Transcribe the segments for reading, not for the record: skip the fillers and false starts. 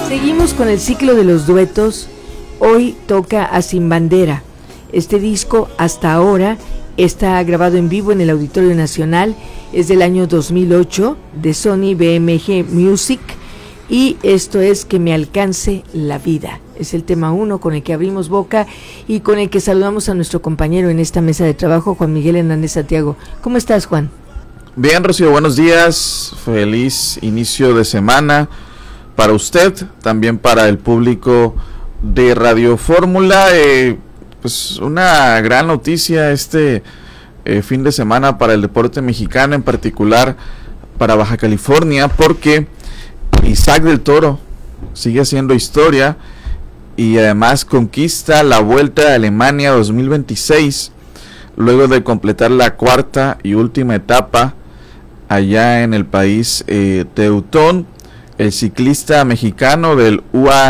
Seguimos con el ciclo de los duetos. Hoy toca a Sin Bandera. Este disco hasta ahora está grabado en vivo en el Auditorio Nacional. Es del año 2008 de Sony BMG Music. Y esto es Que me alcance la vida. Es el tema 1 con el que abrimos boca y con el que saludamos a nuestro compañero en esta mesa de trabajo, Juan Miguel Hernández Santiago. ¿Cómo estás, Juan? Bien, Rocío, buenos días. Feliz inicio de semana para usted, también para el público de Radio Fórmula. Pues una gran noticia este fin de semana para el deporte mexicano, en particular para Baja California, porque Isaac del Toro sigue haciendo historia y además conquista la Vuelta a Alemania 2026 luego de completar la cuarta y última etapa allá en el país teutón. El ciclista mexicano del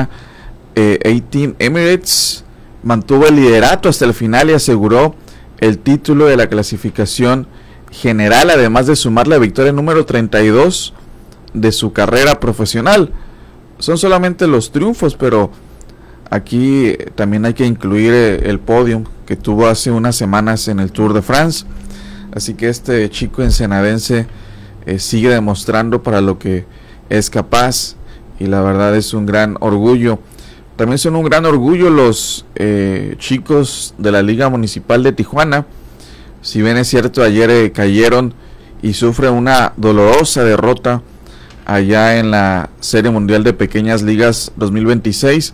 UAE Team Emirates mantuvo el liderato hasta el final y aseguró el título de la clasificación general, además de sumar la victoria número 32 de su carrera profesional. Son solamente los triunfos, pero aquí también hay que incluir el podium que tuvo hace unas semanas en el Tour de France. Así que este chico ensenadense sigue demostrando para lo que es capaz, y la verdad es un gran orgullo. También son un gran orgullo los chicos de la Liga Municipal de Tijuana. Si bien es cierto, ayer cayeron y sufren una dolorosa derrota allá en la Serie Mundial de Pequeñas Ligas 2026,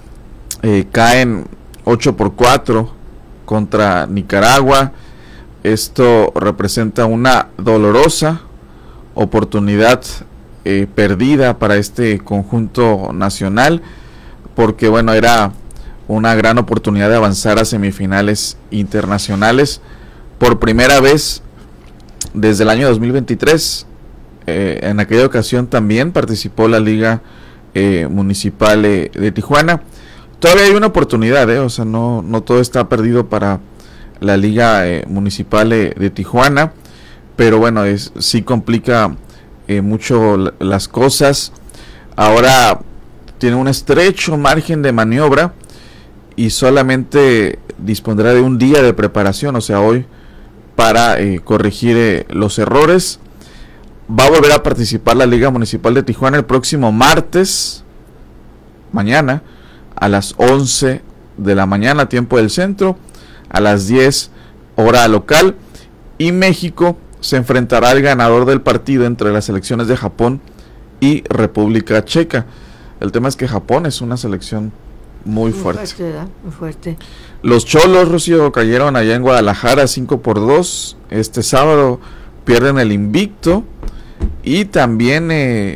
caen 8-4 contra Nicaragua. Esto representa una dolorosa oportunidad perdida para este conjunto nacional, porque bueno, era una gran oportunidad de avanzar a semifinales internacionales por primera vez desde el año 2023. En aquella ocasión también participó la Liga Municipal de Tijuana. Todavía hay una oportunidad, o sea, no todo está perdido para la Liga Municipal de Tijuana, pero bueno, sí complica mucho las cosas. Ahora tiene un estrecho margen de maniobra y solamente dispondrá de un día de preparación, o sea, hoy, para corregir los errores. Va a volver a participar la Liga Municipal de Tijuana el próximo martes, mañana, a las 11 de la mañana, tiempo del centro, a las 10 hora local, y México se enfrentará al ganador del partido entre las selecciones de Japón y República Checa. El tema es que Japón es una selección muy fuerte. Muy fuerte. Los Cholos, Rocío, cayeron allá en Guadalajara 5-2. Este sábado pierden el invicto y también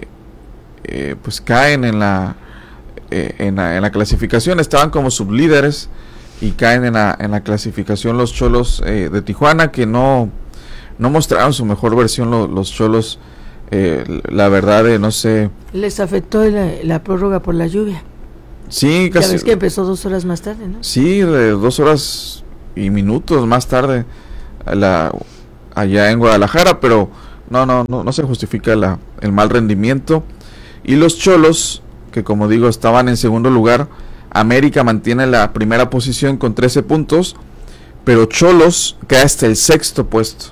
pues caen en la clasificación. Estaban como sublíderes y caen en la clasificación los Cholos de Tijuana, que no mostraron su mejor versión los Cholos. La verdad, no sé. Les afectó la prórroga por la lluvia. Sí, casi. Sabes que empezó 2 horas más tarde, ¿no? Sí, de 2 horas y minutos más tarde allá en Guadalajara, pero no se justifica el mal rendimiento. Y los Cholos, que como digo estaban en segundo lugar, América mantiene la primera posición con 13 puntos, pero Cholos cae hasta el sexto puesto,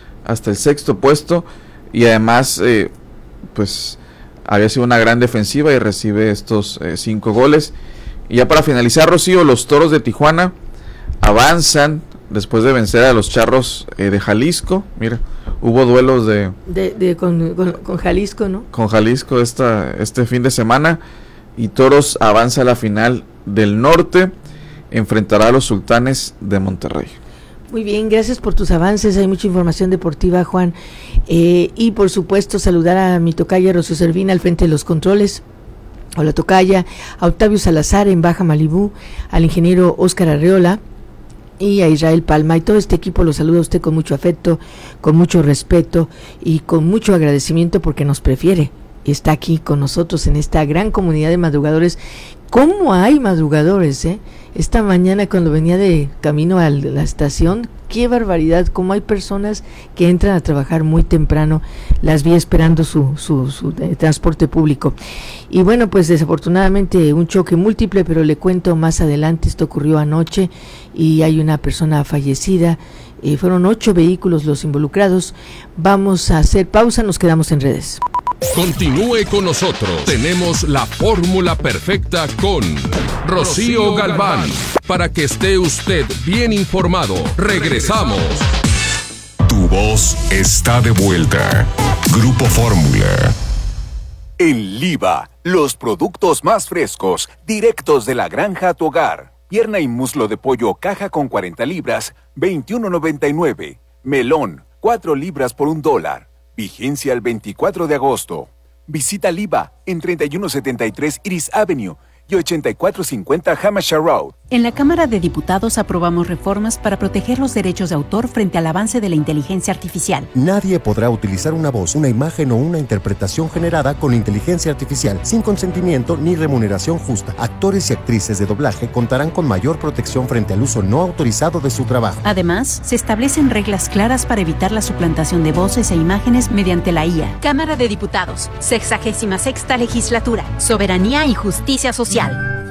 y además pues había sido una gran defensiva y recibe estos 5 goles. Y ya para finalizar, Rocío, los Toros de Tijuana avanzan después de vencer a los Charros de Jalisco. Mira, hubo duelos con Jalisco, ¿no? Con Jalisco este fin de semana, y Toros avanza a la final del norte, enfrentará a los Sultanes de Monterrey. Muy bien, gracias por tus avances. Hay mucha información deportiva, Juan, y por supuesto saludar a mi tocaya Rocío Servina al frente de los controles. Hola, tocaya. A Octavio Salazar en Baja Malibú, al ingeniero Óscar Arreola y a Israel Palma, y todo este equipo lo saluda a usted con mucho afecto, con mucho respeto y con mucho agradecimiento, porque nos prefiere está aquí con nosotros en esta gran comunidad de madrugadores. ¿Cómo hay madrugadores, Esta mañana cuando venía de camino a la estación, qué barbaridad, cómo hay personas que entran a trabajar muy temprano. Las vi esperando su transporte público. Y bueno, pues desafortunadamente un choque múltiple, pero le cuento más adelante. Esto ocurrió anoche y hay una persona fallecida. Fueron 8 vehículos los involucrados. Vamos a hacer pausa, nos quedamos en redes. Continúe con nosotros. Tenemos la fórmula perfecta con Rocío Galván. Para que esté usted bien informado. Regresamos. Tu voz está de vuelta. Grupo Fórmula. En Liva, los productos más frescos, directos de la granja a tu hogar. Pierna y muslo de pollo caja con 40 libras, $21.99. Melón, 4 libras por $1. Vigencia el 24 de agosto. Visita Liva en 3173 Iris Avenue y 8450 Hampshire Road. En la Cámara de Diputados aprobamos reformas para proteger los derechos de autor frente al avance de la inteligencia artificial. Nadie podrá utilizar una voz, una imagen o una interpretación generada con inteligencia artificial sin consentimiento ni remuneración justa. Actores y actrices de doblaje contarán con mayor protección frente al uso no autorizado de su trabajo. Además, se establecen reglas claras para evitar la suplantación de voces e imágenes mediante la IA. Cámara de Diputados, 66ª Legislatura, Soberanía y Justicia Social.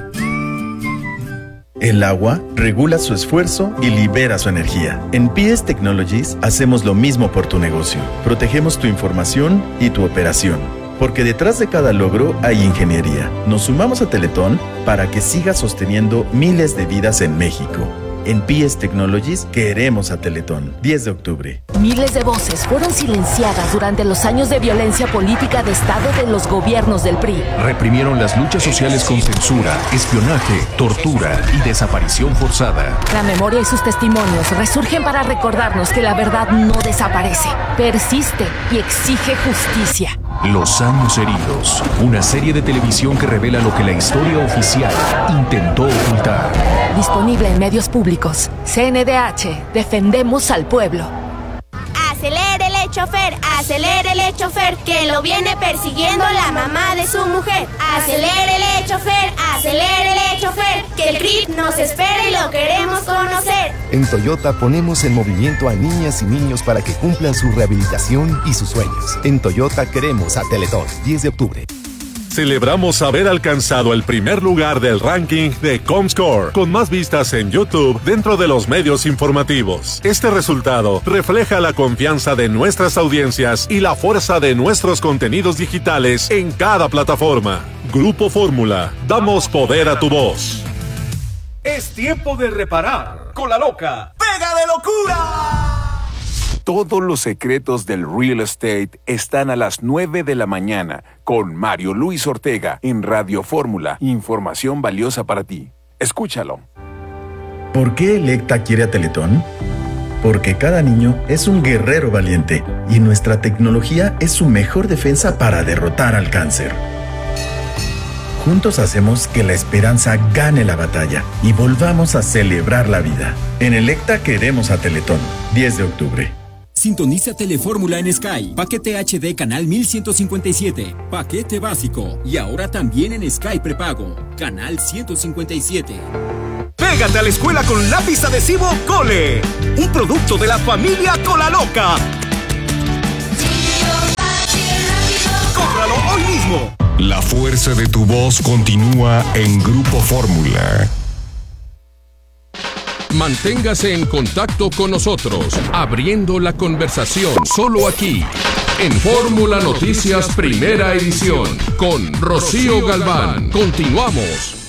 El agua regula su esfuerzo y libera su energía. En PS Technologies hacemos lo mismo por tu negocio. Protegemos tu información y tu operación. Porque detrás de cada logro hay ingeniería. Nos sumamos a Teletón para que siga sosteniendo miles de vidas en México. En PS Technologies queremos a Teletón. 10 de octubre. Miles de voces fueron silenciadas durante los años de violencia política de Estado de los gobiernos del PRI. Reprimieron las luchas sociales con censura, espionaje, tortura y desaparición forzada. La memoria y sus testimonios resurgen para recordarnos que la verdad no desaparece, persiste y exige justicia. Los años heridos. Una serie de televisión que revela lo que la historia oficial intentó ocultar. Disponible en medios públicos. CNDH. Defendemos al pueblo. Acelérele, chofer, que lo viene persiguiendo la mamá de su mujer. Acelérele, chofer, que el CRIP nos espera y lo queremos conocer. En Toyota ponemos en movimiento a niñas y niños para que cumplan su rehabilitación y sus sueños. En Toyota queremos a Teletón. 10 de octubre. Celebramos haber alcanzado el primer lugar del ranking de Comscore, con más vistas en YouTube dentro de los medios informativos. Este resultado refleja la confianza de nuestras audiencias y la fuerza de nuestros contenidos digitales en cada plataforma. Grupo Fórmula, damos poder a tu voz. Es tiempo de reparar con la loca Pega de Locura. Todos los secretos del real estate están a las 9 de la mañana con Mario Luis Ortega en Radio Fórmula. Información valiosa para ti. Escúchalo. ¿Por qué Electa quiere a Teletón? Porque cada niño es un guerrero valiente y nuestra tecnología es su mejor defensa para derrotar al cáncer. Juntos hacemos que la esperanza gane la batalla y volvamos a celebrar la vida. En Electa queremos a Teletón. 10 de octubre. Sintoniza Telefórmula en Sky. Paquete HD canal 1157. Paquete básico. Y ahora también en Sky prepago. Canal 157. Pégate a la escuela con lápiz adhesivo Cole. Un producto de la familia Cola Loca. ¡Cómpralo hoy mismo! La fuerza de tu voz continúa en Grupo Fórmula. Manténgase en contacto con nosotros, abriendo la conversación solo aquí, en Fórmula Noticias Primera Edición, con Rocío Galván. Continuamos.